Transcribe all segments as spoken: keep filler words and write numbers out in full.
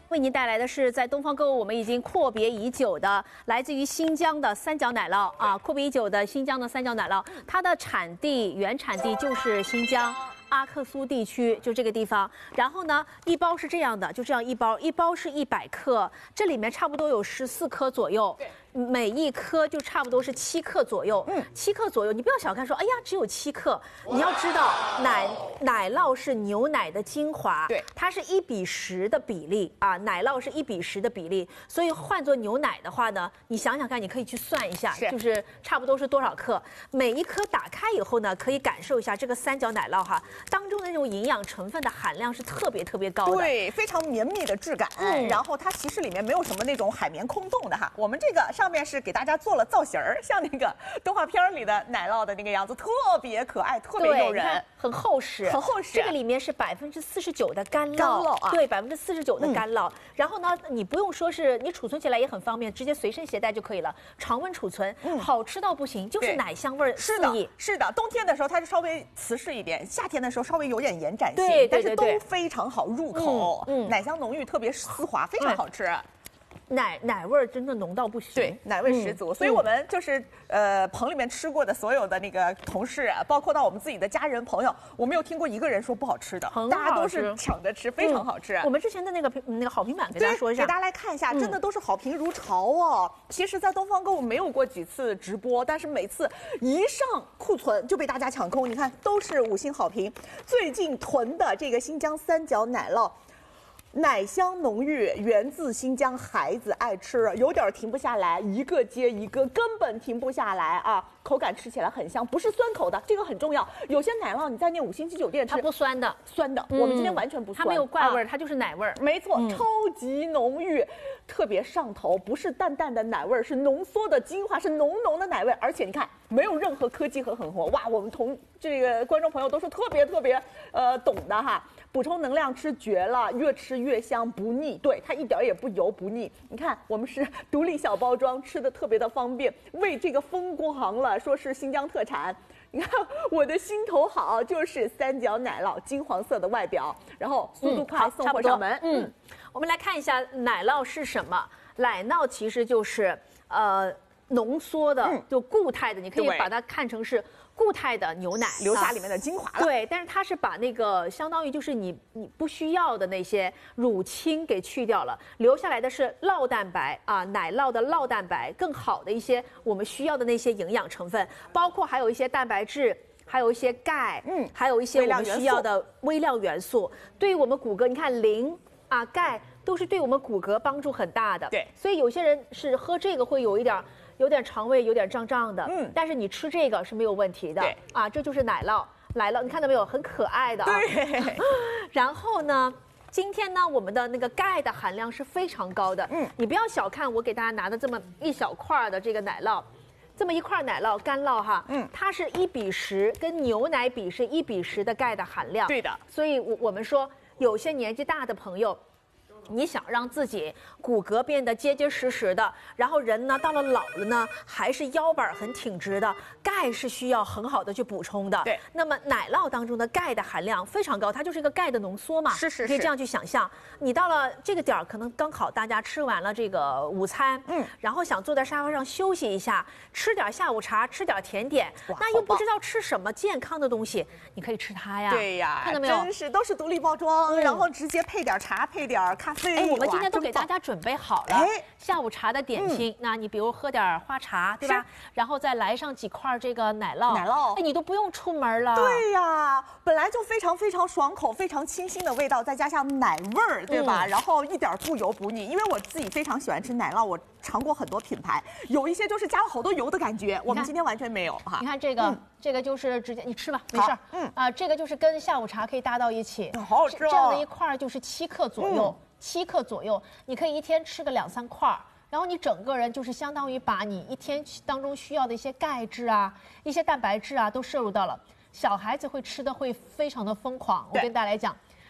为您带来的是在东方购物我们已经阔别已久的来自于新疆的三角奶酪啊，阔别已久的新疆的三角奶酪，它的产地原产地就是新疆阿克苏地区，就这个地方。然后呢，一包是这样的，就这样一包，一包是一百克，这里面差不多有十四颗左右。每一颗就差不多是七克左右，嗯，七克左右。你不要小看说，哎呀，只有七克。你要知道，奶奶酪是牛奶的精华， 对， 它是一比十的比例啊，奶酪是一比十的比例。所以换做牛奶的话呢，你想想看，你可以去算一下，就是差不多是多少克。每一颗打开以后呢，可以感受一下这个三角奶酪哈当中的那种营养成分的含量是特别特别高的， 对，非常绵密的质感。嗯，然后它其实里面没有什么那种海绵空洞的哈，我们这个。上面是给大家做了造型儿，像那个动画片里的奶酪的那个样子，特别可爱，特别诱人， 很厚实， 很厚实。 这个里面是百分之四十九的干酪， 干酪啊， 对，百分之四十九的干酪。嗯、然后呢，你不用说是你储存起来也很方便，直接随身携带就可以了，常温储存，嗯、好吃到不行，就是奶香味儿四溢。 是的，冬天的时候它是稍微瓷实一点，夏天的时候稍微有点延展性， 对， 但是都非常好入口，嗯，奶香浓郁，特别丝滑，非常好吃。嗯奶奶味儿真的浓到不行， 对，奶味十足。嗯、所以我们就是呃棚里面吃过的所有的那个同事、啊，包括到我们自己的家人朋友，我没有听过一个人说不好吃的，大家都是抢着吃，非常好吃。 嗯、我们之前的那个那个好评版给大家说一下， 给大家来看一下，真的都是好评如潮哦。嗯、其实，在东方购物没有过几次直播，但是每次一上库存就被大家抢空，你看都是五星好评。最近囤的这个新疆三角奶酪。奶香浓郁，源自新疆，孩子爱吃，有点停不下来，一个接一个，根本停不下来啊！口感吃起来很香，不是酸口的，这个很重要。有些奶酪你在那五星级酒店吃， 它不酸的， 酸的。嗯、我们今天完全不酸， 它没有怪味，它就是奶味儿。 没错，嗯、超级浓郁，特别上头，不是淡淡的奶味儿，是浓缩的精华，是浓浓的奶味。而且你看，没有任何科技和狠活，哇！我们同这个观众朋友都是特别特别呃懂的哈。补充能量吃绝了，越吃越香不腻，对它一点也不油不腻。你看我们是独立小包装，吃的特别的方便，为这个疯狂了，说是新疆特产。你看我的心头好，就是三角奶酪，金黄色的外表，然后速度快，嗯、送货上门。 嗯，嗯我们来看一下奶酪是什么？奶酪其实就是呃浓缩的，嗯、就固态的，你可以把它看成是。固态的牛奶留下里面的精华了， 对，但是它是把那个相当于就是你你不需要的那些乳清给去掉了，留下来的是酪蛋白啊，奶酪的酪蛋白，更好的一些我们需要的那些营养成分，包括还有一些蛋白质，还有一些钙，嗯，还有一些我们需要的微量元素，对于我们骨骼，你看磷啊、钙都是对我们骨骼帮助很大的， 对， 所以有些人是喝这个会有一点。有点肠胃有点胀胀的，嗯，但是你吃这个是没有问题的， 对啊，这就是奶酪，奶酪，你看到没有，很可爱的啊。 对。 然后呢，今天呢，我们的那个钙的含量是非常高的，嗯，你不要小看我给大家拿的这么一小块的这个奶酪，这么一块奶酪干酪哈，嗯，它是一比十，跟牛奶比是一比十的钙的含量， 对的。 所以我我们说，有些年纪大的朋友。你想让自己骨骼变得结结实实的，然后人呢到了老了呢，还是腰板很挺直的，钙是需要很好的去补充的。 对， 那么奶酪当中的钙的含量非常高，它就是一个钙的浓缩嘛。 是是是。 可以这样去想象，你到了这个点儿，可能刚好大家吃完了这个午餐，嗯，然后想坐在沙发上休息一下，吃点下午茶，吃点甜点，那又不知道吃什么健康的东西，你可以吃它呀。 对呀， 看到没有？ 真是都是独立包装，嗯、然后直接配点茶，配点咖啡。 哎，我们今天都给大家准备好了下午茶的点心。嗯、那你比如喝点花茶，对吧？然后再来上几块这个奶酪， 奶酪， 哎，你都不用出门了。 对呀，本来就非常非常爽口、非常清新的味道，再加上奶味儿，对吧？嗯、然后一点不油不腻。因为我自己非常喜欢吃奶酪，我尝过很多品牌，有一些就是加了好多油的感觉。我们今天完全没有哈。 你看这个，嗯、这个就是直接你吃吧，没事。嗯啊、呃，这个就是跟下午茶可以搭到一起， 好好吃哦。 这样的一块就是七克左右。嗯七克左右，你可以一天吃个两三块儿，然后你整个人就是相当于把你一天当中需要的一些钙质啊、一些蛋白质啊都摄入到了。小孩子会吃的会非常的疯狂，我跟大家来讲，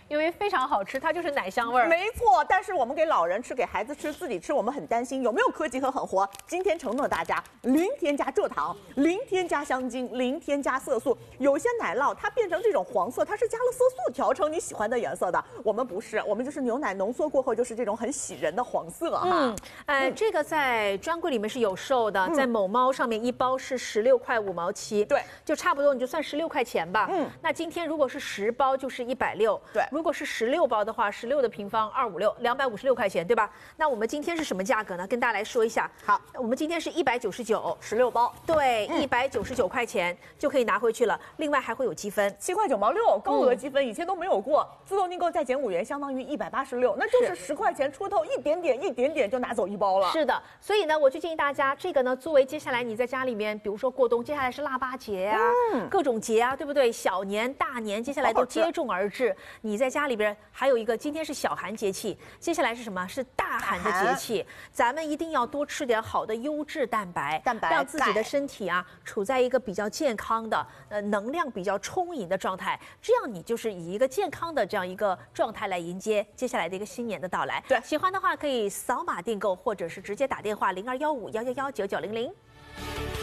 因为非常好吃，它就是奶香味儿。 没错，但是我们给老人吃、给孩子吃、自己吃，我们很担心有没有科技和狠活。今天承诺大家，零添加蔗糖，零添加香精，零添加色素。有些奶酪它变成这种黄色，它是加了色素调成你喜欢的颜色的。我们不是，我们就是牛奶浓缩过后就是这种很喜人的黄色哈。 嗯，呃，嗯、这个在专柜里面是有售的，嗯、在某猫上面一包是十六块五毛七， 对， 就差不多你就算十六块钱吧。嗯，那今天如果是十包就是一百六， 对， 如果是十六包的话，十六的平方二五六，两百五十六块钱，对吧？那我们今天是什么价格呢？跟大家来说一下。 好， 我们今天是一百九十九， 十六包， 对，一百九十九块钱就可以拿回去了。另外还会有积分， 七块九毛六，高额积分，以前都没有过。自动订购再减五元，相当于一百八十六，那就是十块钱出头，一点点，一点点就拿走一包了。 是的，所以呢，我就建议大家，这个呢，作为接下来你在家里面，比如说过冬，接下来是腊八节啊，嗯、各种节啊，对不对？小年、大年，接下来都接踵而至。你在家里边还有一个，今天是小寒节气，接下来是什么？是大寒的节气。咱们一定要多吃点好的优质蛋白， 蛋白让自己的身体啊处在一个比较健康的、呃能量比较充盈的状态。这样你就是以一个健康的这样一个状态来迎接接下来的一个新年的到来。 对， 喜欢的话可以扫码订购，或者是直接打电话零二幺五幺幺幺九九零零。